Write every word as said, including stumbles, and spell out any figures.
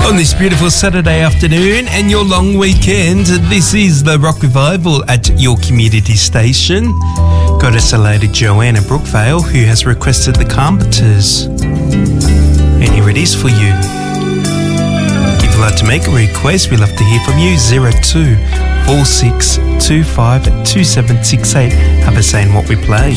On this beautiful Saturday afternoon and your long weekend, this is the Rock Revival at your community station. Got us a lady, Joanna Brookvale, who has requested the Carpenters. And here it is for you. If you'd like to make a request, we'd love to hear from you. zero two four six two five two seven six eight. Have a say in what we play.